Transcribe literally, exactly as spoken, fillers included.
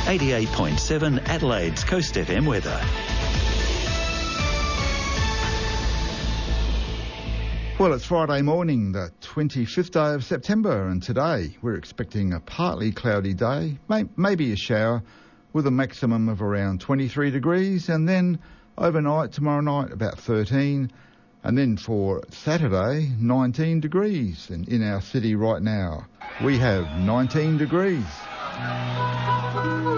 eighty-eight point seven Adelaide's Coast F M weather. Well, it's Friday morning, the twenty-fifth day of September, and today we're expecting a partly cloudy day, may, maybe a shower, with a maximum of around twenty-three degrees, and then overnight tomorrow night about thirteen, and then for Saturday nineteen degrees. And in our city right now we have nineteen degrees.